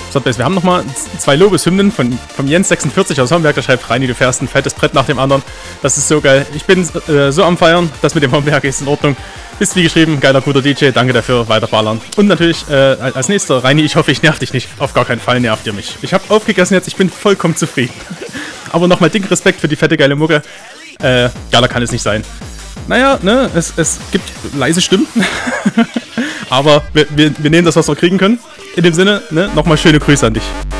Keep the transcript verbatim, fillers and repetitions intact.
Stadtbase. Wir haben nochmal zwei Lobeshymnen von, von Jens sechsundvierzig aus Homberg, der schreibt, Reini, du fährst ein fettes Brett nach dem anderen. Das ist so geil. Ich bin äh, so am Feiern, das mit dem Homberg ist in Ordnung. Ist wie geschrieben, geiler, guter D J, danke dafür, weiter ballern. Und natürlich äh, als nächster, Reini, ich hoffe, ich nerv dich nicht. Auf gar keinen Fall nervt ihr mich. Ich habe aufgegessen jetzt, ich bin vollkommen zufrieden. Aber nochmal dicken Respekt für die fette, geile Mucke. Äh, geiler kann es nicht sein. Naja, ne, es, es gibt leise Stimmen. Aber wir, wir, wir nehmen das, was wir kriegen können. In dem Sinne, ne, nochmal schöne Grüße an dich.